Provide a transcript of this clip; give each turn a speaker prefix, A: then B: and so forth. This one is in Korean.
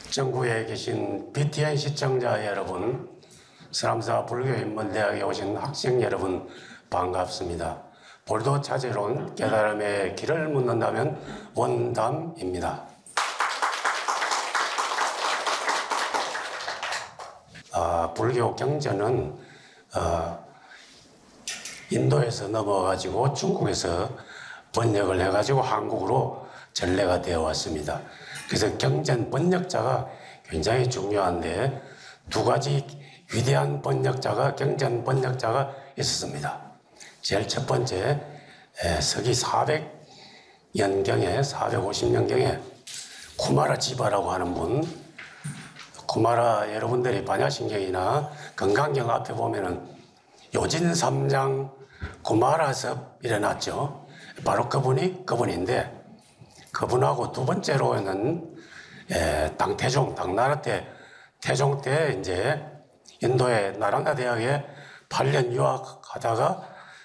A: 전국에 계신 BTN 시청자 여러분, 서남사 불교인문대학에 오신 학생 여러분 반갑습니다. 볼도 찾으러 깨달음의 길을 묻는다면 원담입니다. 불교 경전은 인도에서 넘어가지고 중국에서 번역을 해가지고 한국으로 전래가 되어 왔습니다. 그래서 경전 번역자가 굉장히 중요한데 두 가지 위대한 번역자가 경전 번역자가 있었습니다. 제일 첫 번째 서기 400년경에 450년경에 쿠마라 지바라고 하는 분, 쿠마라 여러분들이 반야신경이나 건강경 앞에 보면은 요진삼장 구마라섭 일어났죠. 바로 그분인데 그분하고 두 번째로는 당나라 때 태종 때 이제 인도의 나란다 대학에 8년 유학하다가